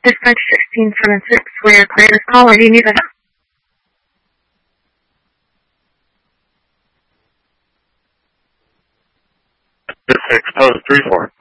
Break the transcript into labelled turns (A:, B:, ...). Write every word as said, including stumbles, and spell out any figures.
A: Dispatch sixteen seventy-six, where your greatest call, or do you need it?
B: Six, post three four.